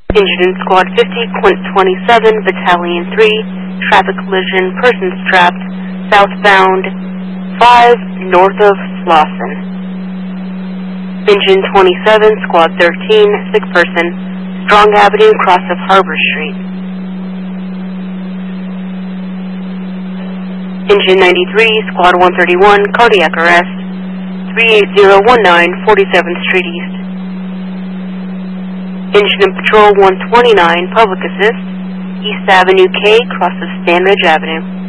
Engine Squad 50, Quint 27, Battalion 3, traffic collision, persons trapped, southbound 5, north of Slauson. Engine 27, Squad 13, sick person, Strong Avenue, cross of Harbor Street. Engine 93, Squad 131, cardiac arrest, 38019, 47th Street East. Engine and Patrol 129, public assist, East Avenue K, cross of Stanridge Avenue.